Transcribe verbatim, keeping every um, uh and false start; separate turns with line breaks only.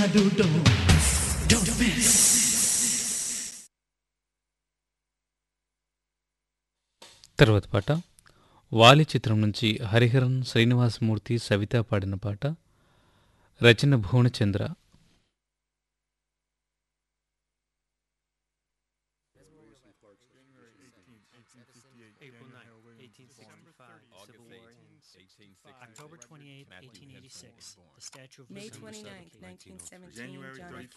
do, don't, don't miss.
తర్వాత పాట వాలి చిత్రం నుంచి హరిహరన్ శ్రీనివాసమూర్తి సవిత పాడిన పాట రచన Bhuvanachandra.
April ninth, eighteen sixty-five, Civil War ends. October twenty-eighth, eighteen eighty-six, the Statue of
May
Liberty.
twenty-ninth, nineteen seventeen,
January
John F.